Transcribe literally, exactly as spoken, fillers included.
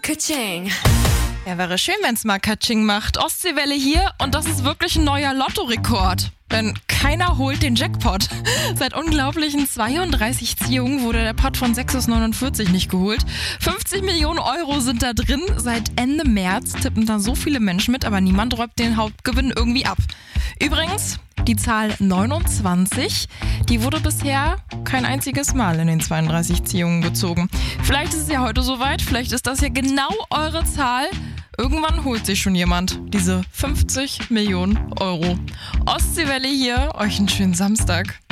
Katsching. Ja, wäre schön, wenn es mal Katsching macht. Ostseewelle hier und das ist wirklich ein neuer Lottorekord. Denn keiner holt den Jackpot. Seit unglaublichen zweiunddreißig Ziehungen wurde der Pot von sechs aus neunundvierzig nicht geholt. fünfzig Millionen Euro sind da drin. Seit Ende März tippen da so viele Menschen mit, aber niemand räumt den Hauptgewinn irgendwie ab. Übrigens, die Zahl neunundzwanzig, die wurde bisher kein einziges Mal in den zweiunddreißig Ziehungen gezogen. Vielleicht ist es ja heute soweit, vielleicht ist das ja genau eure Zahl. Irgendwann holt sich schon jemand diese fünfzig Millionen Euro. Ostseewelle hier, euch einen schönen Samstag.